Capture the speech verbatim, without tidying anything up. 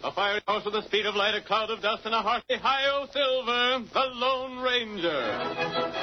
A fiery horse with the speed of light, a cloud of dust, and a hearty hi-yo silver, the Lone Ranger.